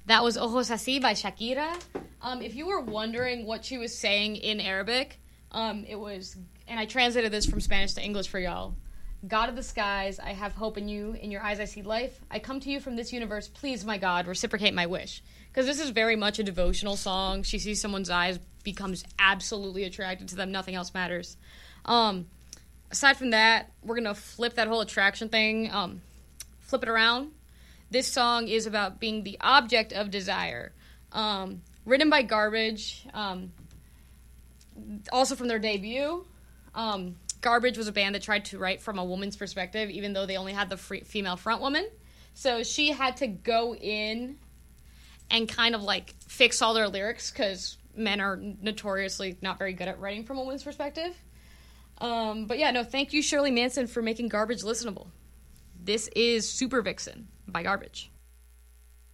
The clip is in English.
That was Ojos Así by Shakira. If you were wondering what she was saying in Arabic, it was, and I translated this from Spanish to English for y'all. God of the skies, I have hope in you. In your eyes I see life. I come to you from this universe. Please, my God, reciprocate my wish. Because this is very much a devotional song. She sees someone's eyes, becomes absolutely attracted to them. Nothing else matters. Aside from that, we're going to flip that whole attraction thing, flip it around. This song is about being the object of desire. Written by Garbage, also from their debut. Garbage was a band that tried to write from a woman's perspective, even though they only had the female front woman. So she had to go in and kind of, like, fix all their lyrics, because men are notoriously not very good at writing from a woman's perspective. But yeah, no, thank you, Shirley Manson, for making Garbage listenable. This is Super Vixen by Garbage.